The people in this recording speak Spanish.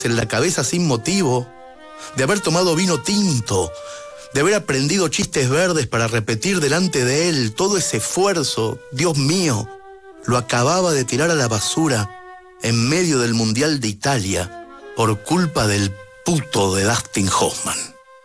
en la cabeza sin motivo, de haber tomado vino tinto, de haber aprendido chistes verdes para repetir delante de él. Todo ese esfuerzo, Dios mío, lo acababa de tirar a la basura en medio del Mundial de Italia por culpa del puto de Dustin Hoffman.